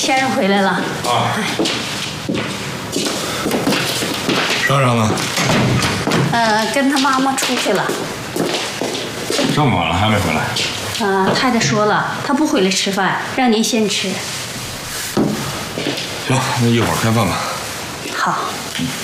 先生回来了。 啊。商商呢？ 跟他妈妈出去了。 这么晚了还没回来？ 太太说了，她不回来吃饭，让您先吃。 行，那一会儿开饭吧。 好。